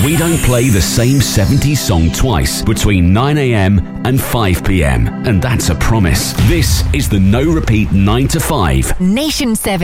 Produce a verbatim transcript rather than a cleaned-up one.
We don't play the same seventies song twice between nine a.m. and five p.m. And that's a promise. This is the No Repeat nine to five. Nation seven.